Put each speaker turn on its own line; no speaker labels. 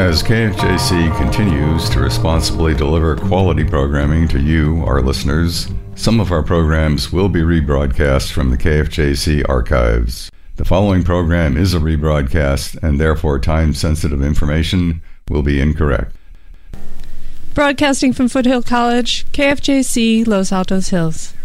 As KFJC continues to responsibly deliver quality programming to you, our listeners, some of our programs will be rebroadcast from the KFJC archives. The following program is a rebroadcast, and therefore time-sensitive information will be incorrect.
Broadcasting from Foothill College, KFJC, Los Altos Hills.